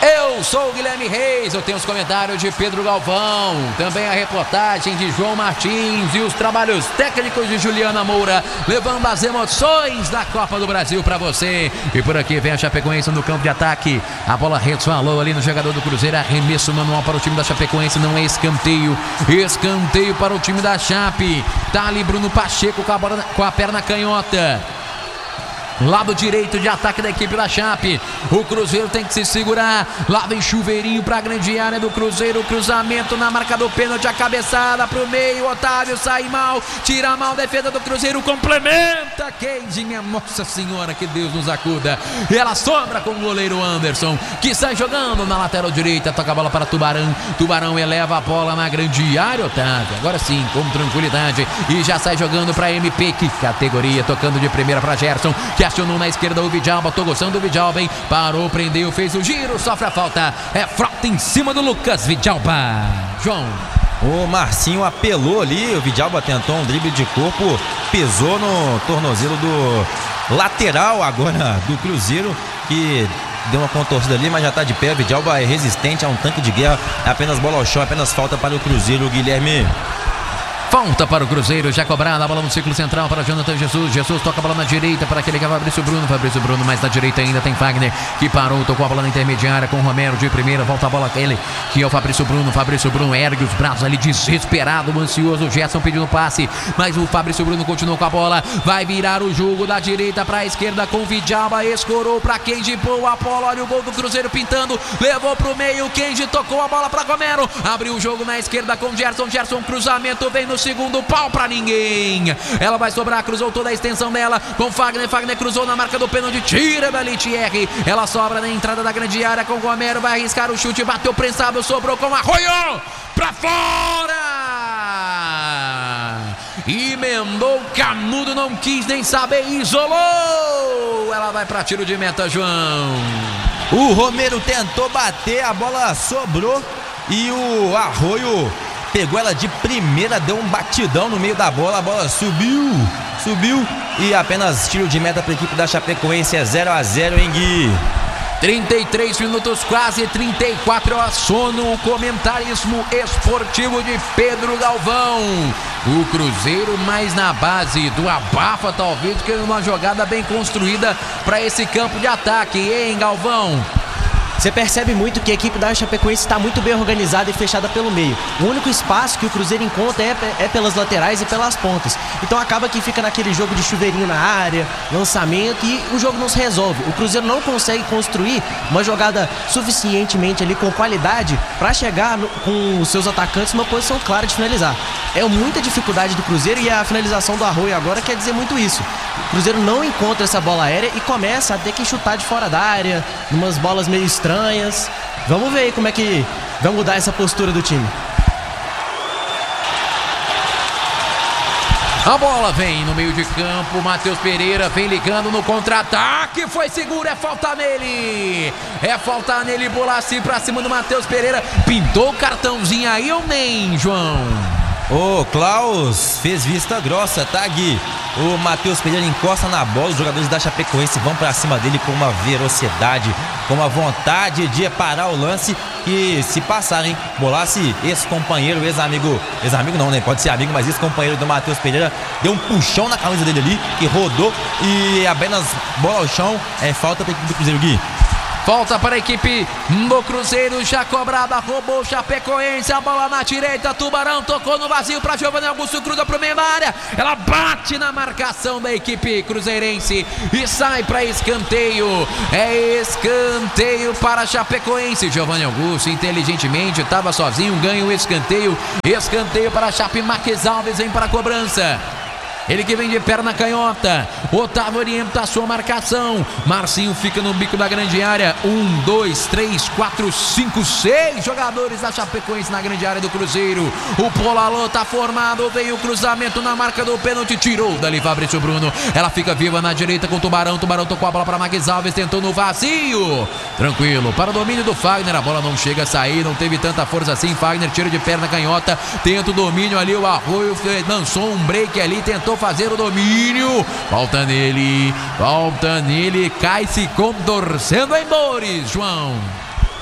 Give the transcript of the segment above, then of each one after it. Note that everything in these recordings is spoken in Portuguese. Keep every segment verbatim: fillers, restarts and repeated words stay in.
Eu sou o Guilherme Reis, eu tenho os comentários de Pedro Galvão, também a reportagem de João Martins e os trabalhos técnicos de Juliana Moura, levando as emoções da Copa do Brasil para você. E por aqui vem a Chapecoense no campo de ataque, a bola resvalou ali no jogador do Cruzeiro, arremesso manual para o time da Chapecoense, não é escanteio, escanteio para o time da Chape. Tá ali Bruno Pacheco com a, bola, com a perna canhota. Lado direito de ataque da equipe da Chape. O Cruzeiro tem que se segurar. Lá vem Chuveirinho para a grande área do Cruzeiro. Cruzamento na marca do pênalti. A cabeçada para o meio. Otávio sai mal. Tira mal a defesa do Cruzeiro. Complementa. Keide, minha Nossa Senhora, que Deus nos acuda. E ela sobra com o goleiro Anderson, que sai jogando na lateral direita. Toca a bola para Tubarão. Tubarão eleva a bola na grande área. Otávio, agora sim, com tranquilidade. E já sai jogando para M P. Que categoria. Tocando de primeira para Gerson, que acionou na esquerda o Vidalba, tô gostando do Vidalba, hein? Parou, prendeu, fez o giro, sofre a falta. É falta em cima do Lucas Vidalba. João. O Marcinho apelou ali, o Vidalba tentou um drible de corpo, pesou no tornozelo do lateral agora do Cruzeiro, que deu uma contorcida ali, mas já tá de pé. O Vidalba é resistente a um tanque de guerra, é apenas bola ao chão, apenas falta para o Cruzeiro, Guilherme. Falta para o Cruzeiro, já cobrada a bola no círculo central para Jonathan Jesus. Jesus toca a bola na direita para aquele que é Fabrício Bruno. Fabrício Bruno, mas na direita ainda tem Fagner, que parou, tocou a bola na intermediária com o Romero de primeira. Volta a bola ele, que é o Fabrício Bruno. Fabrício Bruno ergue os braços ali, desesperado, ansioso. O Gerson pedindo passe, mas o Fabrício Bruno continuou com a bola. Vai virar o jogo da direita para a esquerda com o Vidalba. Escorou para Kendi, boa bola. Olha o gol do Cruzeiro pintando. Levou para o meio, Kendi tocou a bola para Romero. Abriu o jogo na esquerda com o Gerson. Gerson, cruzamento, vem no segundo pau pra ninguém. Ela vai sobrar, cruzou toda a extensão dela com Fagner. Fagner cruzou na marca do pênalti, tira da Thierry. Ela sobra na entrada da grande área com o Romero. Vai arriscar o chute, bateu prensado, sobrou com Arroio pra fora. Emendou Canudo, não quis nem saber, isolou. Ela vai pra tiro de meta, João. O Romero tentou bater, a bola sobrou e o Arroio pegou ela de primeira, deu um batidão no meio da bola, a bola subiu, subiu e apenas tiro de meta para a equipe da Chapecoense. É zero a zero, hein, Gui? trinta e três minutos, quase trinta e quatro, eu assono o comentarismo esportivo de Pedro Galvão. O Cruzeiro mais na base do abafa, talvez, que uma jogada bem construída para esse campo de ataque, hein, Galvão? Você percebe muito que a equipe da Chapecoense está muito bem organizada e fechada pelo meio. O único espaço que o Cruzeiro encontra é, é pelas laterais e pelas pontas. Então acaba que fica naquele jogo de chuveirinho na área, lançamento, e o jogo não se resolve. O Cruzeiro não consegue construir uma jogada suficientemente ali com qualidade para chegar no, com os seus atacantes numa posição clara de finalizar. É muita dificuldade do Cruzeiro, e a finalização do Arroio agora quer dizer muito isso. O Cruzeiro não encontra essa bola aérea e começa a ter que chutar de fora da área, umas bolas meio estranhas. Vamos ver aí como é que vai mudar essa postura do time. A bola vem no meio de campo, Matheus Pereira vem ligando no contra-ataque, foi seguro, é falta nele, é falta nele, bola assim pra cima do Matheus Pereira. Pintou o cartãozinho aí ou nem, João? O Klaus fez vista grossa, tá, Gui? O Matheus Pereira encosta na bola, os jogadores da Chapecoense vão pra cima dele com uma velocidade, com uma vontade de parar o lance, e se passarem, Bolasse, ex-companheiro, ex-amigo, ex-amigo não, né? Pode ser amigo, mas ex-companheiro do Matheus Pereira, deu um puxão na camisa dele ali, que rodou, e apenas bola ao chão, é falta pra equipe do Cruzeiro, Gui. Falta para a equipe do Cruzeiro, já cobrada, roubou o Chapecoense, a bola na direita, Tubarão tocou no vazio para Giovanni Augusto, cruza para o meio da área, ela bate na marcação da equipe cruzeirense e sai para escanteio, é escanteio para a Chapecoense. Giovanni Augusto inteligentemente estava sozinho, ganha o escanteio, escanteio para a Chape. Marques Alves vem para a cobrança. Ele que vem de perna canhota, Otávio orienta a sua marcação, Marcinho fica no bico da grande área, um, dois, três, quatro, cinco, seis jogadores da Chapecoense na grande área do Cruzeiro. O Polalô tá formado, veio o cruzamento na marca do pênalti, tirou dali Fabrício Bruno, ela fica viva na direita com o Tubarão, Tubarão tocou a bola para Marques Alves, tentou no vazio, tranquilo, para o domínio do Fagner, a bola não chega a sair, não teve tanta força assim, Fagner tira de perna canhota, tenta o domínio ali, o Arroio lançou um break ali, tentou fazer o domínio, falta nele, falta nele, cai se contorcendo em Boris, João.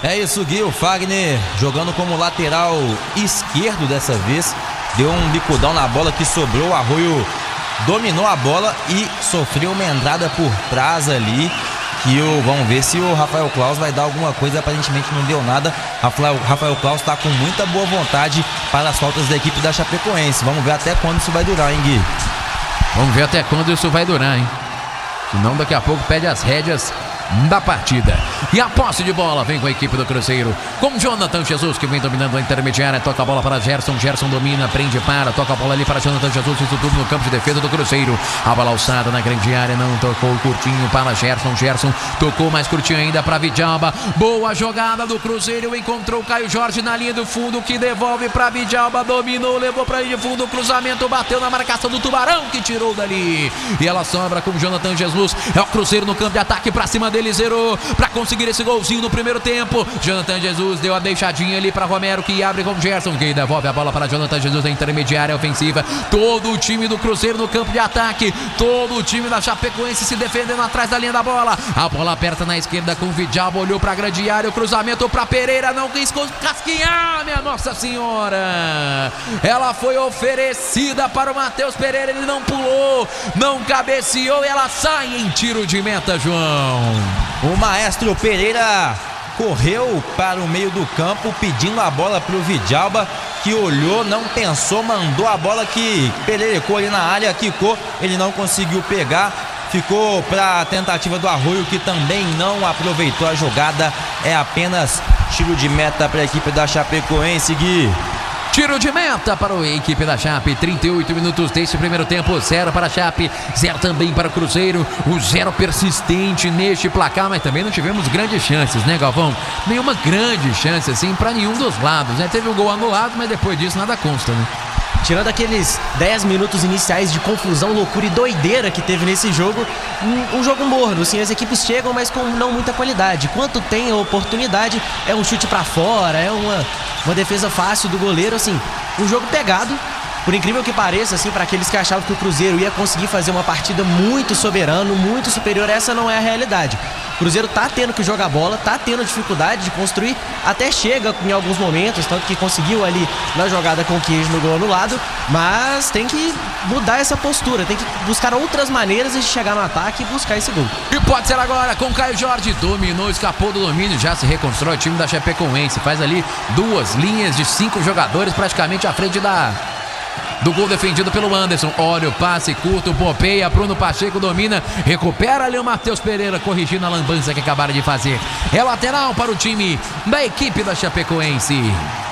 É isso, Gui. O Fagner jogando como lateral esquerdo dessa vez. Deu um bicudão na bola que sobrou. O Arroio dominou a bola e sofreu uma entrada por trás ali. Que o, vamos ver se o Rafael Claus vai dar alguma coisa. Aparentemente não deu nada. Rafael, Rafael Claus está com muita boa vontade para as faltas da equipe da Chapecoense. Vamos ver até quando isso vai durar, hein, Gui? Vamos ver até quando isso vai durar, hein? Senão daqui a pouco pede as rédeas da partida. E a posse de bola vem com a equipe do Cruzeiro, com Jonathan Jesus, que vem dominando a intermediária. Toca a bola para Gerson, Gerson domina, prende, para, toca a bola ali para Jonathan Jesus. Isso tudo no campo de defesa do Cruzeiro. A bola alçada na grande área, não tocou, curtinho para Gerson, Gerson tocou mais curtinho ainda para Vidalba. Boa jogada do Cruzeiro, encontrou o Caio Jorge na linha do fundo, que devolve para Vidalba, dominou, levou para a linha de fundo, o cruzamento bateu na marcação do Tubarão, que tirou dali, e ela sobra com Jonathan Jesus. É o Cruzeiro no campo de ataque para cima dele. Ele zerou para conseguir esse golzinho no primeiro tempo. Jonathan Jesus deu a deixadinha ali para Romero, que abre com Gerson, que devolve a bola para Jonathan Jesus na intermediária ofensiva. Todo o time do Cruzeiro no campo de ataque, todo o time da Chapecoense se defendendo atrás da linha da bola. A bola aperta na esquerda com o Vidalba, olhou para a grande área, o cruzamento para Pereira, não quis casquinhar, minha Nossa Senhora. Ela foi oferecida para o Matheus Pereira, ele não pulou, não cabeceou, e ela sai em tiro de meta, João. O Maestro Pereira correu para o meio do campo pedindo a bola para o Vidalba, que olhou, não pensou, mandou a bola que pererecou ali na área, quicou, ele não conseguiu pegar, ficou para a tentativa do Arroio, que também não aproveitou a jogada. É apenas tiro de meta para a equipe da Chapecoense, Gui. Tiro de meta para a equipe da Chape, trinta e oito minutos desse primeiro tempo, zero para a Chape, zero também para o Cruzeiro, o zero persistente neste placar, mas também não tivemos grandes chances, né, Galvão? Nenhuma grande chance, assim, para nenhum dos lados, né? Teve um gol anulado, mas depois disso nada consta, né? Tirando aqueles dez minutos iniciais de confusão, loucura e doideira que teve nesse jogo, um, um jogo morno, assim, as equipes chegam, mas com não muita qualidade. Quanto tem a oportunidade, é um chute pra fora, é uma, uma defesa fácil do goleiro, assim, um jogo pegado. Por incrível que pareça, assim, para aqueles que achavam que o Cruzeiro ia conseguir fazer uma partida muito soberano, muito superior, essa não é a realidade. O Cruzeiro tá tendo que jogar bola, tá tendo dificuldade de construir, até chega em alguns momentos, tanto que conseguiu ali na jogada com o Queijo no gol anulado, mas tem que mudar essa postura, tem que buscar outras maneiras de chegar no ataque e buscar esse gol. E pode ser agora com Caio Jorge, dominou, escapou do domínio, já se reconstrói o time da Chapecoense, faz ali duas linhas de cinco jogadores praticamente à frente da... do gol defendido pelo Anderson. Olha o passe curto, Pompeia, Bruno Pacheco domina, recupera ali o Matheus Pereira, corrigindo a lambança que acabaram de fazer. É lateral para o time da equipe da Chapecoense.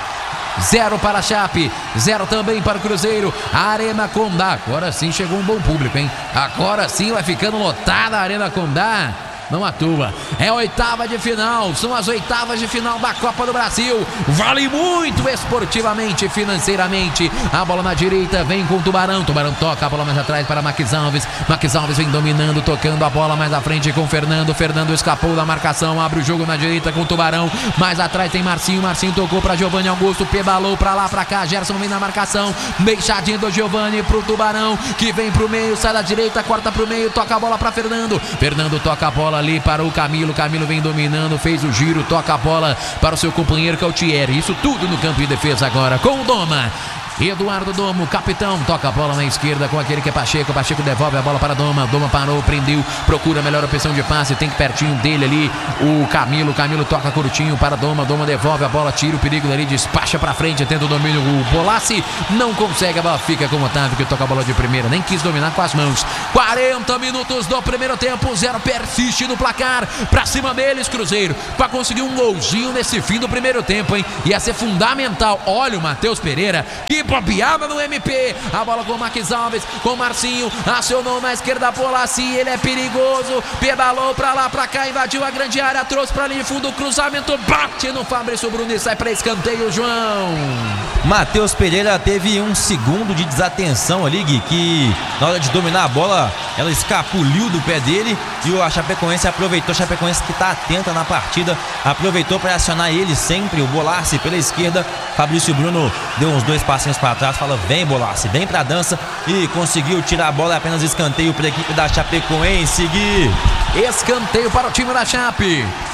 Zero para a Chape, zero também para o Cruzeiro. Arena Condá, agora sim chegou um bom público, hein? Agora sim vai ficando lotada a Arena Condá. Não atua, é a oitava de final, são as oitavas de final da Copa do Brasil, vale muito esportivamente, financeiramente. A bola na direita vem com o Tubarão, Tubarão toca a bola mais atrás para Max Alves, Max Alves vem dominando, tocando a bola mais à frente com o Fernando, Fernando escapou da marcação, abre o jogo na direita com o Tubarão, mais atrás tem Marcinho, Marcinho tocou para Giovani Augusto, pedalou para lá, para cá, Gerson vem na marcação, deixadinho do Giovani pro Tubarão, que vem pro meio, sai da direita, corta pro meio, toca a bola para Fernando, Fernando toca a bola ali para o Camilo, Camilo vem dominando, fez o giro, toca a bola para o seu companheiro que é o Thierry, isso tudo no campo de defesa agora com o Doma. Eduardo Domo, capitão, toca a bola na esquerda com aquele que é Pacheco, Pacheco devolve a bola para Doma, Doma parou, prendeu, procura a melhor opção de passe, tem que pertinho dele ali o Camilo, Camilo toca curtinho para Doma, Doma devolve a bola, tira o perigo dali, despacha para frente, tenta o domínio, o Bolassi não consegue, a bola fica com o Otávio que toca a bola de primeira, nem quis dominar com as mãos. Quarenta minutos do primeiro tempo, zero persiste no placar, pra cima deles Cruzeiro, para conseguir um golzinho nesse fim do primeiro tempo, hein, ia ser fundamental. Olha o Matheus Pereira, que bobeada no M P, a bola com o Max Alves, com o Marcinho, acionou na esquerda, Bolassi, ele é perigoso, pedalou pra lá, pra cá, invadiu a grande área, trouxe pra linha de fundo, cruzamento, bate no Fabrício Bruno e sai pra escanteio, João. Matheus Pereira teve um segundo de desatenção ali, Gui, que na hora de dominar a bola, ela escapuliu do pé dele e o Chapecoense aproveitou, a Chapecoense que tá atenta na partida, aproveitou para acionar ele sempre, o Bolassi pela esquerda, Fabrício Bruno deu uns dois passinhos para trás, fala vem Bolassi, vem pra dança e conseguiu tirar a bola, apenas escanteio para a equipe da Chapecoense, Gui. Escanteio para o time da Chape.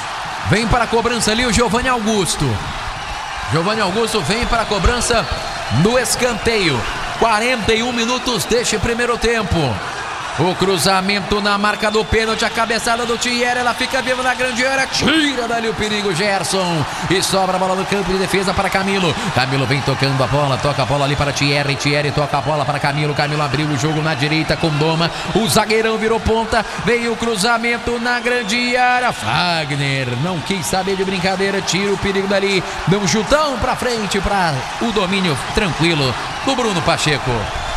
Vem para a cobrança ali o Giovanni Augusto. Giovanni Augusto vem para a cobrança no escanteio. quarenta e um minutos deste primeiro tempo. O cruzamento na marca do pênalti, a cabeçada do Thierry, ela fica viva na grande área, tira dali o perigo Gerson e sobra a bola no campo de defesa para Camilo. Camilo vem tocando a bola, toca a bola ali para Thierry, Thierry toca a bola para Camilo, Camilo abriu o jogo na direita com Doma, o zagueirão virou ponta, veio o cruzamento na grande área, Fagner não quis saber de brincadeira, tira o perigo dali, deu um chutão para frente para o domínio tranquilo do Bruno Pacheco.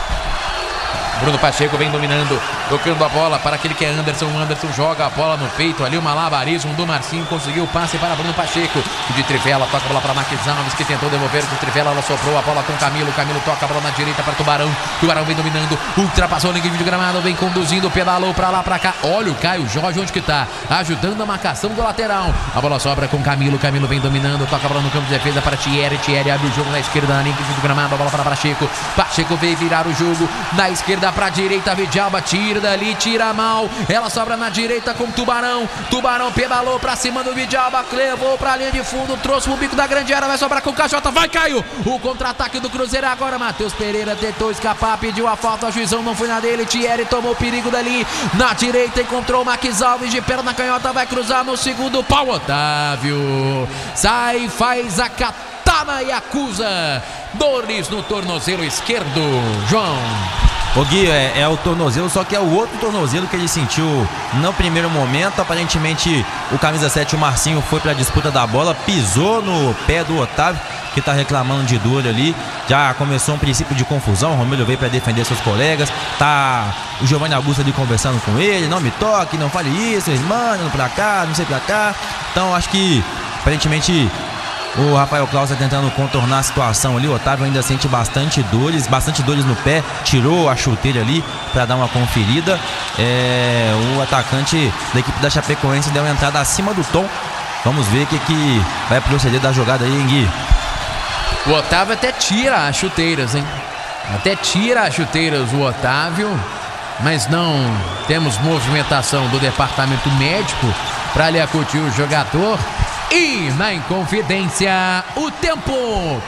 Bruno Pacheco vem dominando, tocando a bola para aquele que é Anderson. O Anderson joga a bola no peito ali, o malabarismo do Marcinho, conseguiu o passe para Bruno Pacheco. De Trivela, toca a bola para Marquinhos Alves, que tentou devolver de Trivela, ela soprou a bola com Camilo. Camilo toca a bola na direita para Tubarão. Tubarão vem dominando, ultrapassou o linha de gramado, vem conduzindo, pedalou para lá, para cá. Olha o Caio Jorge onde que tá, ajudando a marcação do lateral. A bola sobra com Camilo, Camilo vem dominando, toca a bola no campo de defesa para Thierry. Thierry abre o jogo na esquerda, na linha de gramado, a bola para Pacheco. Pacheco veio virar o jogo na esquerda pra direita, Vidalba tira dali, tira mal, ela sobra na direita com Tubarão, Tubarão pedalou pra cima do Vidalba, levou pra linha de fundo, trouxe o bico da grande área, vai sobrar com o Cajota, vai Caio, o contra-ataque do Cruzeiro agora, Matheus Pereira tentou escapar, pediu a falta, a juizão não foi na dele, Thierry tomou perigo dali, na direita encontrou o Marquinhos Alves de perna canhota, vai cruzar no segundo pau, Otávio, sai, faz a katana e acusa, dores no tornozelo esquerdo, João. O Gui, é, é o tornozelo, só que é o outro tornozelo que ele sentiu no primeiro momento. Aparentemente o camisa sete, o Marcinho, foi para a disputa da bola, pisou no pé do Otávio, que está reclamando de dor ali. Já começou um princípio de confusão, o Romero veio para defender seus colegas, tá o Giovanni Augusto ali conversando com ele, não me toque, não fale isso, eles mandam pra cá, não sei pra cá. Então acho que aparentemente o Rafael Claus está tentando contornar a situação ali. O Otávio ainda sente bastante dores, bastante dores no pé. Tirou a chuteira ali para dar uma conferida. É, o atacante da equipe da Chapecoense deu uma entrada acima do tom. Vamos ver o que, que vai proceder da jogada aí, hein, Gui? O Otávio até tira as chuteiras, hein? Até tira as chuteiras o Otávio, mas não temos movimentação do departamento médico para lhe acudir o jogador. E na Inconfidência, o tempo